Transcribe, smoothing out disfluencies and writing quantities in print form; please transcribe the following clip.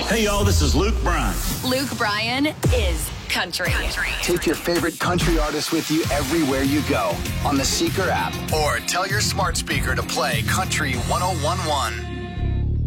Hey, y'all, this is Luke Bryan. Luke Bryan is country. Take your favorite country artist with you everywhere you go on the Seeker app. Or tell your smart speaker to play Country 101.1.